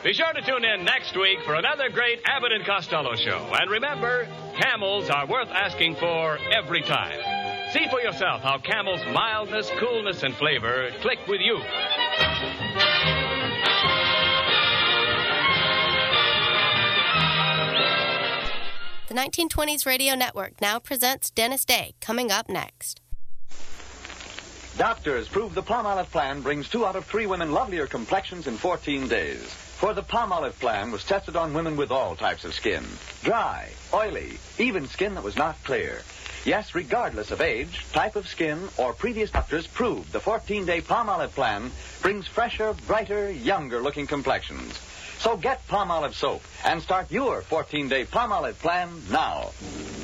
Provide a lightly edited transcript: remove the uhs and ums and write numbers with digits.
Be sure to tune in next week for another great Abbott and Costello show. And remember, Camels are worth asking for every time. See for yourself how Camel's mildness, coolness, and flavor click with you. The 1920s Radio Network now presents Dennis Day, coming up next. Doctors prove the Palmolive plan brings 2 out of 3 women lovelier complexions in 14 days. For the Palmolive plan was tested on women with all types of skin. Dry, oily, even skin that was not clear. Yes, regardless of age, type of skin, or previous doctors proved the 14-day Palmolive plan brings fresher, brighter, younger-looking complexions. So get Palmolive soap and start your 14-day Palmolive plan now.